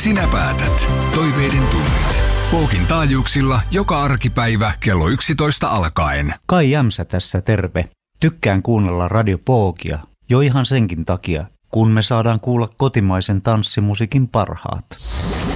Sinä päätät. Toiveiden tunnit. Pookin taajuuksilla joka arkipäivä kello 11 alkaen. Kai Jämsä tässä terve. Tykkään kuunnella Radio Pookia. Jo ihan senkin takia, kun me saadaan kuulla kotimaisen tanssimusiikin parhaat.